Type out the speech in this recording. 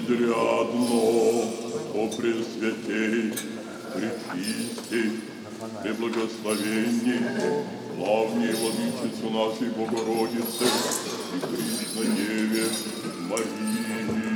изрядно, о пресвятей, пречистей, преблагословенней, славней владычицу нашей Богородицы и Кришна Деве Марии.